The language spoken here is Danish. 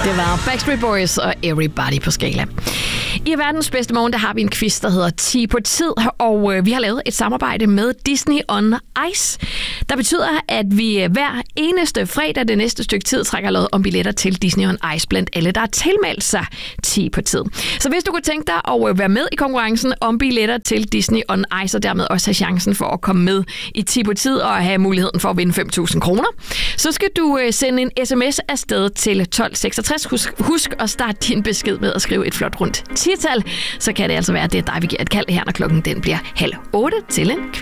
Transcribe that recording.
Det var Backstreet Boys og Everybody på skala. I verdens bedste morgen, der har vi en quiz, der hedder 10 på tid, og vi har lavet et samarbejde med Disney on Ice, der betyder, at vi hver eneste fredag det næste stykke tid trækker lod om billetter til Disney on Ice blandt alle, der har tilmeldt sig 10 på tid. Så hvis du kunne tænke dig at være med i konkurrencen om billetter til Disney on Ice, og dermed også have chancen for at komme med i 10 på tid og have muligheden for at vinde 5.000 kroner, så skal du sende en sms afsted til 1266. Husk at starte din besked med at skrive et flot rundt 10-tal, så kan det altså være, at det er dig, vi giver et kald her, når klokken den bliver 7:30 til en quiz.